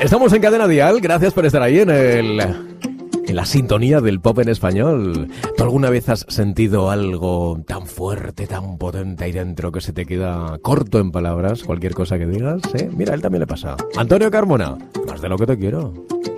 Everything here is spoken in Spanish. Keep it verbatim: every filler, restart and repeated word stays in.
Estamos en Cadena Dial, gracias por estar ahí en el... en la sintonía del pop en español. ¿Tú alguna vez has sentido algo tan fuerte, tan potente ahí dentro que se te queda corto en palabras? Cualquier cosa que digas, ¿eh? Mira, a él también le pasa. Antonio Carmona, más de lo que te quiero.